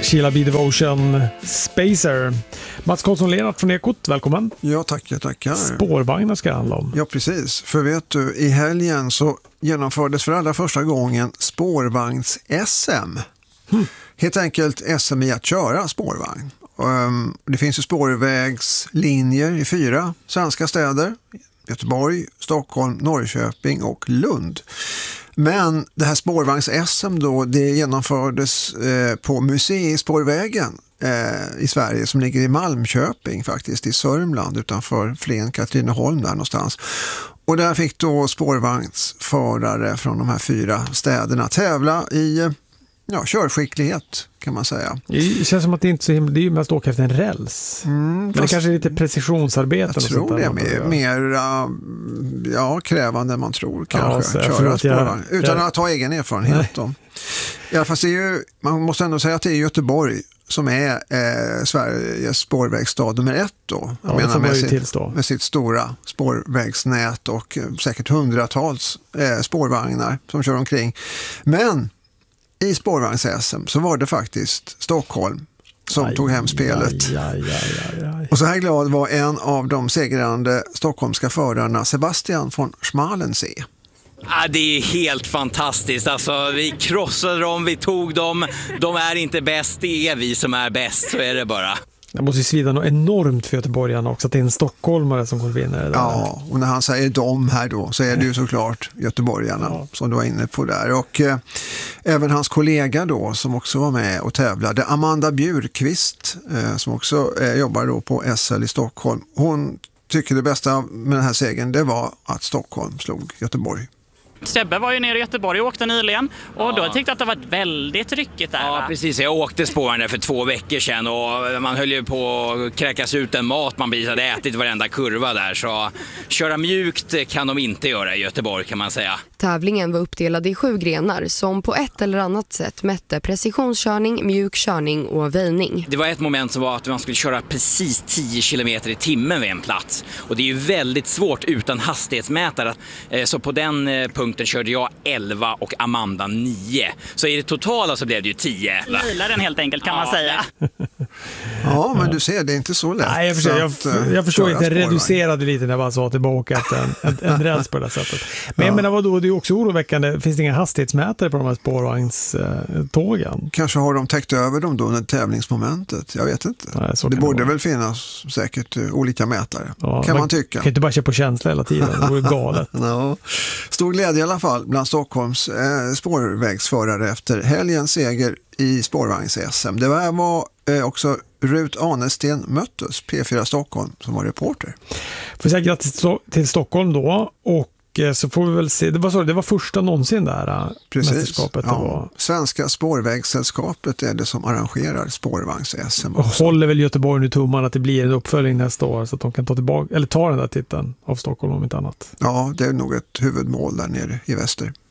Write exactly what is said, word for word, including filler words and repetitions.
Sheila B. Devotion, Spacer. Mats Karlsson Lennart från Ekot, välkommen. Ja, tackar, tackar. Spårvagnar ska det handla om. Ja, precis. För vet du, i helgen så genomfördes för allra första gången spårvagns-S M. Hmm. Helt enkelt S M i att köra spårvagn. Um, det finns ju spårvägslinjer i fyra svenska städer. Göteborg, Stockholm, Norrköping och Lund. Men det här spårvagns-S M då, det genomfördes eh, på Museispårvägen eh, i Sverige som ligger i Malmköping faktiskt, i Sörmland utanför Flen, Katrineholm där någonstans. Och där fick då spårvagnsförare från de här fyra städerna tävla i ja, körskicklighet kan man säga. Det känns som att det inte är så himla, det är ju mest åka efter en räls. Mm, Men det kanske är lite precisionsarbete. Jag tror sånt det är mer, mer ja, krävande än man tror kanske. Ja, köra spårvagn. Jag, utan jag, att ha egen erfarenhet. Då. Ja, fast det är ju, man måste ändå säga att det är Göteborg som är eh, Sveriges spårvägsstad nummer ett då. Jag ja, menar med, sitt, med sitt stora spårvägsnät och eh, säkert hundratals eh, spårvagnar som kör omkring. Men i spårvagns-S M så var det faktiskt Stockholm som aj, tog hem spelet. Aj, aj, aj, aj. Och så här glad var en av de segrande stockholmska förarna, Sebastian von Schmalensee. Ja, det är helt fantastiskt. Alltså, vi krossade dem, vi tog dem. De är inte bäst, det är vi som är bäst, så är det bara. Det måste ju svida något enormt för göteborgarna också att det är en stockholmare som kommer vinna det där. Ja, och när han säger de här då så är det ju såklart göteborgarna ja. Som du var inne på där. Och eh, även hans kollega då som också var med och tävlade, Amanda Bjurqvist eh, som också eh, jobbar då på S L i Stockholm. Hon tycker det bästa med den här segern det var att Stockholm slog Göteborg. Sebbe var ju nere i Göteborg och åkte nyligen och ja. Då tyckte jag att det var väldigt ryckigt där. Ja, va? precis. Jag åkte spåren där för två veckor sedan och man höll ju på att kräkas ut en mat man precis hade ätit varenda kurva där. Så köra mjukt kan de inte göra i Göteborg kan man säga. Tävlingen var uppdelad i sju grenar som på ett eller annat sätt mätte precisionskörning, mjuk körning och väjning. Det var ett moment som var att man skulle köra precis tio kilometer i timmen vid en plats. Och det är ju väldigt svårt utan hastighetsmätare. Så på den punkten körde jag elva och Amanda nio. Så i det totala så blev det ju tio. Gillar den helt enkelt kan ja. man säga. Ja, men du ser, det är inte så lätt. Nej, jag förstår, att, jag, jag förstår inte, reducerade lite när jag bara sa tillbaka att en, en, en räls på det sättet. Men ja. Jag menar vadå, det är också oroväckande. Finns det inga hastighetsmätare på de här spårvagnstågen? Kanske har de täckt över dem då under tävlingsmomentet. Jag vet inte. Nej, det borde det väl finnas säkert olika mätare. Ja, kan man, man tycka. Kan inte bara köra på känsla hela tiden. Det vore galet. no. Stor glädje i alla fall bland Stockholms eh, spårvägsförare efter helgens seger i spårvagns-S M. Det var, var eh, också Rut Anesten Möttes, P fyra Stockholm, som var reporter. Får säga grattis till Stockholm då och så får vi väl se, det var, så, det var första någonsin där mästerskapet. Ja. Var. Svenska spårvägssällskapet är det som arrangerar spårvagns-S M. Och håller väl Göteborg nu tummarna att det blir en uppföljning nästa år så att de kan ta tillbaka, eller ta den där titeln av Stockholm om inte annat. Ja, det är nog ett huvudmål där nere i väster.